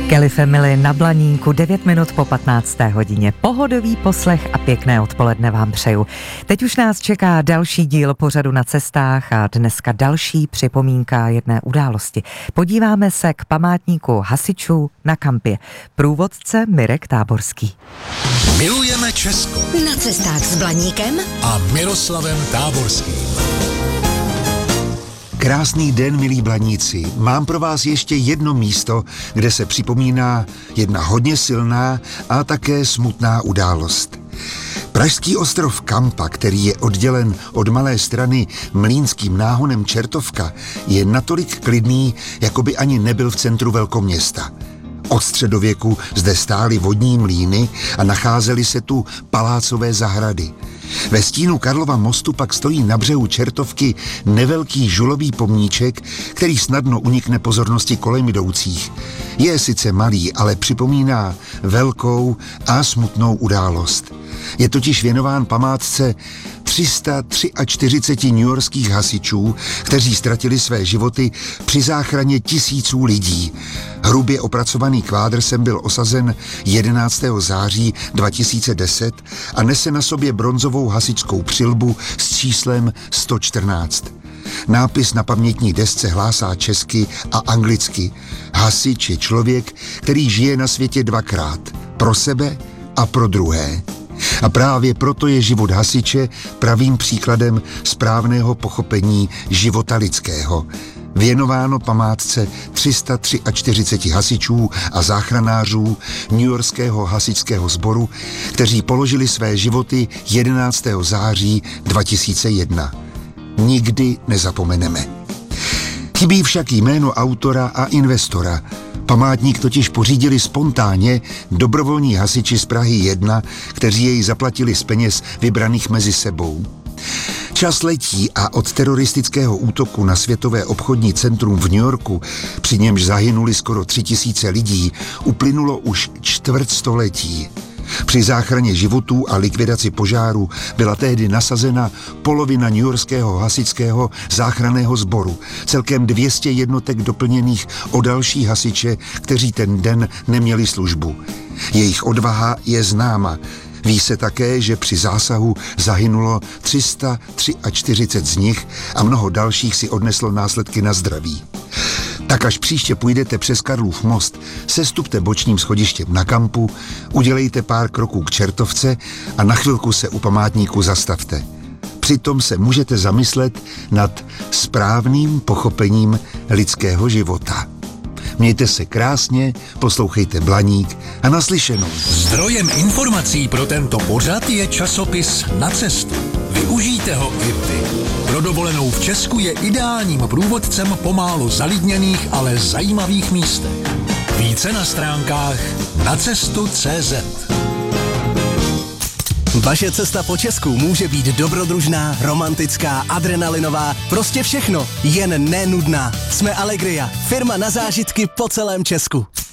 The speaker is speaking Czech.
Kelly Family na Blaníku, 9 minut po 15. hodině. Pohodový poslech a pěkné odpoledne vám přeju. Teď už nás čeká další díl pořadu Na cestách a dneska další připomínka jedné události. Podíváme se k památníku hasičů na Kampě. Průvodce Mirek Táborský. Milujeme Česko. Na cestách s Blaníkem a Miroslavem Táborským. Krásný den, milí Blaníci. Mám pro vás ještě jedno místo, kde se připomíná jedna hodně silná a také smutná událost. Pražský ostrov Kampa, který je oddělen od Malé Strany mlýnským náhonem Čertovka, je natolik klidný, jako by ani nebyl v centru velkoměsta. Od středověku zde stály vodní mlýny a nacházely se tu palácové zahrady. Ve stínu Karlova mostu pak stojí na břehu Čertovky nevelký žulový pomníček, který snadno unikne pozornosti kolem jdoucích. Je sice malý, ale připomíná velkou a smutnou událost. Je totiž věnován památce 343 newyorských hasičů, kteří ztratili své životy při záchraně tisíců lidí. Hrubě opracovaný kvádr sem byl osazen 11. září 2010 a nese na sobě bronzovou hasičskou přilbu s číslem 114. Nápis na pamětní desce hlásá česky a anglicky. Hasič je člověk, který žije na světě dvakrát. Pro sebe a pro druhé. A právě proto je život hasiče pravým příkladem správného pochopení života lidského. Věnováno památce 343 hasičů a záchranářů newyorského hasičského sboru, kteří položili své životy 11. září 2001. Nikdy nezapomeneme. Chybí však jméno autora a investora. Památník totiž pořídili spontánně dobrovolní hasiči z Prahy 1, kteří jej zaplatili z peněz vybraných mezi sebou. Čas letí a od teroristického útoku na Světové obchodní centrum v New Yorku, při němž zahynuli skoro 3000 lidí, uplynulo už čtvrtstoletí. Při záchraně životů a likvidaci požáru byla tehdy nasazena polovina newyorského hasičského záchranného sboru, celkem 200 jednotek doplněných o další hasiče, kteří ten den neměli službu. Jejich odvaha je známa. Ví se také, že při zásahu zahynulo 343 z nich a mnoho dalších si odneslo následky na zdraví. Tak až příště půjdete přes Karlův most, sestupte bočním schodištěm na Kampu, udělejte pár kroků k Čertovce a na chvilku se u památníku zastavte. Přitom se můžete zamyslet nad správným pochopením lidského života. Mějte se krásně, poslouchejte Blaník a naslyšenou. Zdrojem informací pro tento pořad je časopis Na cestu. Využijte ho i vy. Pro dovolenou v Česku je ideálním průvodcem po málo zalidněných, ale zajímavých místech. Více na stránkách nacestu.cz. Vaše cesta po Česku může být dobrodružná, romantická, adrenalinová, prostě všechno, jen nenudná. Jsme Allegria, firma na zážitky po celém Česku.